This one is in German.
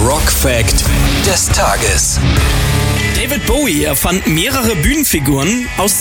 Rock Fact des Tages. David Bowie erfand mehrere Bühnenfiguren aus